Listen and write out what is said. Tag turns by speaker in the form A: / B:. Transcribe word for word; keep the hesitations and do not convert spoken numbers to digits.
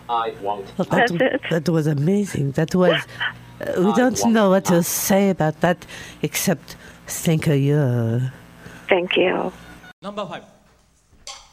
A: I won't.
B: Well, that,
C: That's it.
B: that was amazing. That was. Uh, we
A: I
B: don't
A: want-
B: know what to say about that except thank you.
C: Thank you.
D: Number five.